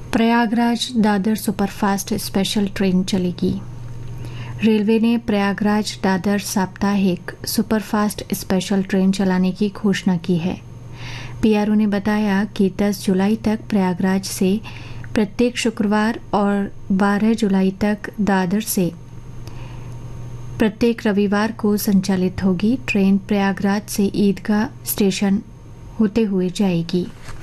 Prayagraj Dadar superfast special train चलेगी। Railway ने प्रयागराज दादर साप्ताहिक सुपरफास्ट स्पेशल ट्रेन चलाने की घोषणा की है। पीआरओ ने बताया कि 10 जुलाई तक प्रयागराज से प्रत्येक शुक्रवार और 12 जुलाई तक दादर से प्रत्येक रविवार को संचालित होगी। ट्रेन प्रयागराज से ईदगाह स्टेशन होते हुए जाएगी।